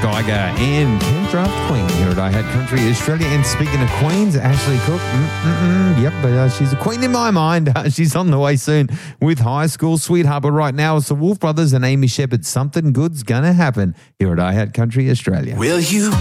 Geiger and Can't Draft Queen here at iHat Country Australia. And speaking of queens, Ashley Cook, yep, but she's a queen in my mind. She's on the way soon with High School Sweetheart. But right now, it's the Wolf Brothers and Amy Shepherd. Something good's gonna happen here at iHat Country Australia. Will you